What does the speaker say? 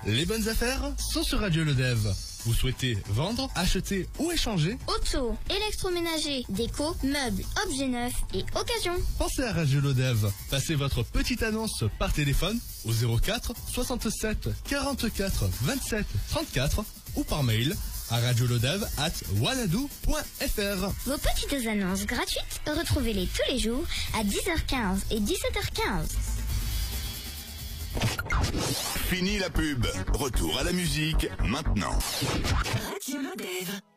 Les bonnes affaires sont sur Radio Le Dev. Vous souhaitez vendre, acheter ou échanger? Auto, électroménager, déco, meubles, objets neufs et occasion. Pensez à Radio Le Dev. Passez votre petite annonce par téléphone au 04 67 44 27 34 ou par mail à radioledev@wanadoo.fr. Vos petites annonces gratuites, retrouvez-les tous les jours à 10h15 et 17h15. Fini la pub. Retour à la musique maintenant. Radio Le Dev.